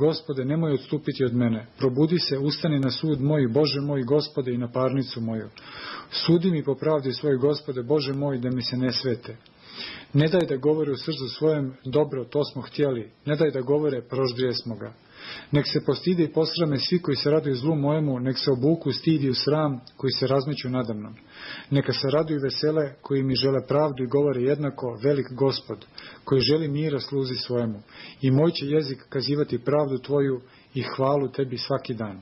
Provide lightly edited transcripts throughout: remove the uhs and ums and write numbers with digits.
Gospode, nemoj odstupiti od mene. Probudi se, ustani na sud moj, Bože moj, Gospode, i na parnicu moju. Sudi mi po pravdi svoj, Gospode, Bože moj, da mi se ne svete. Ne daj da govore u srcu svojem, dobro, to smo htjeli. Ne daj da govore, proždrije smo ga. Nek se postide i posrame svi koji se raduju zlu mojemu, nek se obuku stid i u sram koji se razmeću nadamnom. Neka se raduju vesele koji mi žele pravdu i govore jednako, velik Gospod, koji želi mira sluzi svojemu. I moj će jezik kazivati pravdu tvoju i hvalu tebi svaki dan.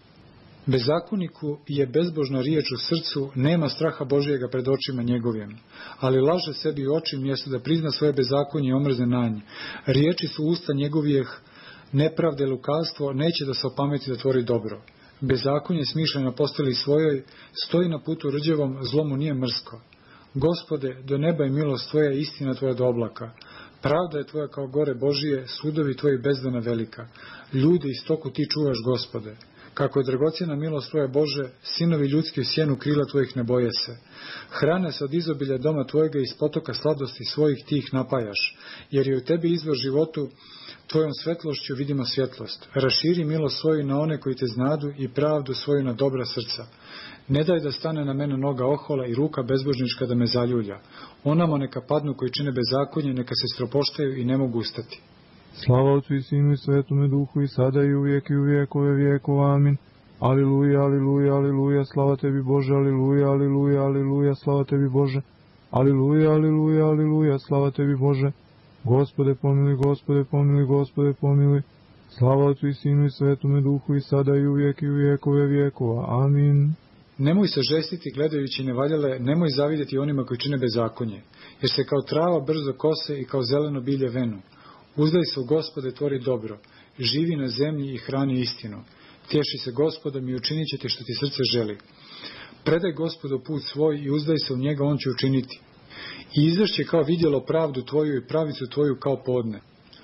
Bezakoniku je bezbožna riječ u srcu, nema straha Božijega pred očima njegovim, ali laže sebi u oči mjesto da prizna svoje bezakonje i omrzne na nje. Riječi su usta njegovijeh, nepravde, lukavstvo, neće da se opameti da tvori dobro. Bezakonje smišljeno na posteli svojoj, stoji na putu rđevom, zlomu nije mrsko. Gospode, do neba je milost tvoja, istina tvoja do oblaka. Pravda je tvoja kao gore Božije, sudovi tvoji bezdana velika. Ljudi istoku ti čuvaš, Gospode. Kako je dragocjena milost tvoja, Bože, sinovi ljudski u sjenu krila tvojih ne boje se. Hrane se od izobilja doma tvojega, iz potoka sladosti svojih ti ih napajaš, jer je u tebi izvor životu, tvojom svetlošću vidimo svjetlost. Raširi milost svoju na one koji te znadu i pravdu svoju na dobra srca. Ne daj da stane na mene noga ohola i ruka bezbožnička da me zaljulja. Onamo neka padnu koji čine bezakonje, neka se stropoštaju i ne mogu ustati. Slava Otcu i Sinu i Svetome Duhu, i sada i uvijek i u vijekove vijekova. Amin. Aliluja, aliluja, aliluja, slava tebi Bože, aliluja, aliluja, aliluja, slava tebi Bože. Aliluja, aliluja, aliluja, slava tebi Bože. Gospode pomiluj, Gospode pomiluj, Gospode pomiluj. Slava Otcu i Sinu i Svetome Duhu, i sada i uvijek i u vijekove vijekova. Amin. Nemoj se žestiti gledajući nevaljale, nemoj zavidjeti onima koji čine bezakonje, jer se kao trava brzo kose i kao zeleno bilje venu. Uzdaj se u Gospode, tvori dobro, živi na zemlji i hrani istinu. Tješi se Gospodom i učinit će ti što ti srce želi. Predaj Gospodu put svoj i uzdaj se u njega, on će učiniti. I izvešće kao vidjelo pravdu tvoju i pravicu tvoju kao podne.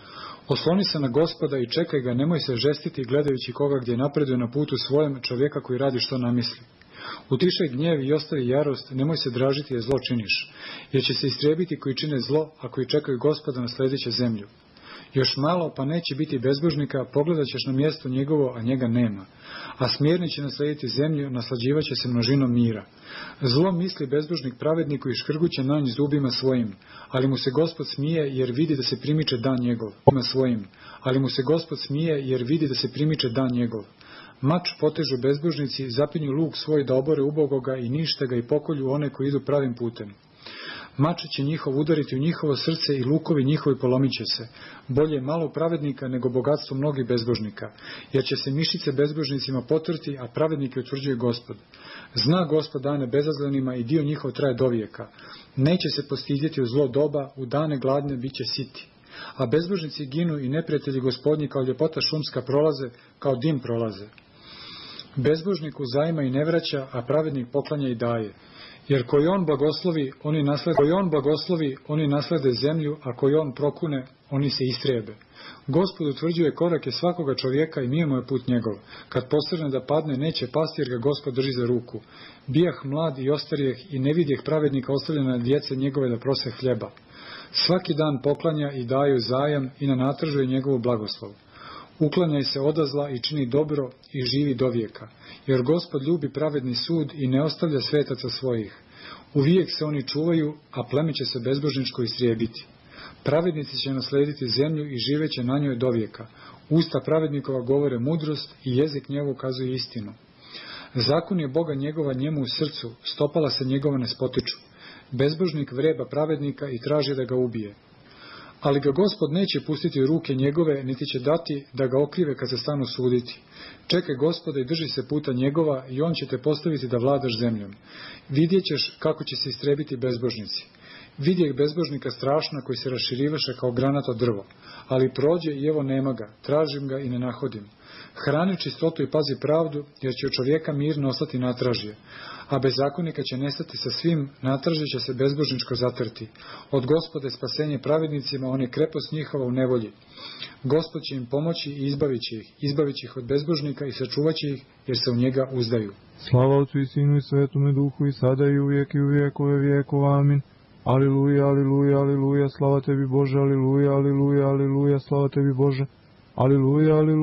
Osloni se na Gospoda i čekaj ga, nemoj se žestiti gledajući koga gdje napreduje na putu svojem, čovjeka koji radi što namisli. Utišaj gnjev i ostavi jarost, nemoj se dražiti jer zlo činiš, jer će se istrijebiti koji čine zlo, a koji čekaju Gospoda nasledit će zemlju. Još malo, pa neće biti bezbožnika, pogledat ćeš na mjesto njegovo, a njega nema. A smjerni će naslediti zemlju, naslađivat će se množinom mira. Zlo misli bezbožnik pravedniku i škrguće na nj zubima svojim, ali mu se Gospod smije jer vidi da se primiče dan njegov. Ali mu se Gospod smije jer vidi da se primiče dan njegov. Mač potežu bezbožnici, zapinju luk svoj da obore ubogoga i nište ga i pokolju one koji idu pravim putem. Mač će njihov udariti u njihovo srce i lukovi njihovi polomit će se. Bolje malo pravednika nego bogatstvo mnogih bezbožnika, jer će se mišice bezbožnicima potrti, a pravednike utvrđuje Gospod. Zna Gospod dane bezazlenima i dio njihov traje dovijeka. Neće se postidjeti u zlo doba, u dane gladne bit će siti. A bezbožnici ginu i neprijatelji Gospodnji kao ljepota šumska prolaze, kao dim prolaze. Bezbožnik uzajma i ne vraća, a pravednik poklanja i daje. Jer koji on blagoslovi, oni naslede zemlju, a koji on prokune, oni se istrijebe. Gospod utvrđuje korake svakoga čovjeka i mimo je put njegov. Kad posrne da padne, neće pasti jer ga Gospod drži za ruku. Bijah mlad i ostarijeh i ne vidjeh pravednika ostavljena djece njegove da prose hljeba. Svaki dan poklanja i daju zajam i natražuje njegovu blagoslov. Uklanjaj se odazla i čini dobro i živi dovijeka, jer Gospod ljubi pravedni sud i ne ostavlja svetaca svojih. Uvijek se oni čuvaju, a pleme će se bezbožničko istrijebiti. Pravednici će naslediti zemlju i živeće na njoj dovijeka. Usta pravednikova govore mudrost i jezik njegov ukazuje istinu. Zakon je Boga njegova njemu u srcu, stopala se njegova ne spotiču. Bezbožnik vreba pravednika i traži da ga ubije. Ali ga Gospod neće pustiti u ruke njegove, niti će dati da ga okrive kad se stanu suditi. Čekaj Gospoda i drži se puta njegova i on će te postaviti da vladaš zemljom. Vidjet ćeš kako će se istrebiti bezbožnici. Vidjeh bezbožnika strašna koji se raširivaše kao granato drvo, ali prođe i evo nema ga, tražim ga i ne nahodim. Hrani čistotu i pazi pravdu, jer će od čovjeka mirno ostati natražje, a bezakonika će nestati sa svim, natražje će se bezbožničko zatrti. Od Gospode spasenje pravednicima, on je krepost njihova u nevolji. Gospod će im pomoći i izbavit će ih od bezbožnika i sačuvat će ih, jer se u njega uzdaju. Slava Otcu i Sinu i Svetome Duhu, i sada i uvijek i u vijekove vijekova. Amin. Aliluja, aliluja, aliluja, slava tebi Bože, aliluja, aliluja, aliluja, slava tebi Bože, aliluja, aliluja.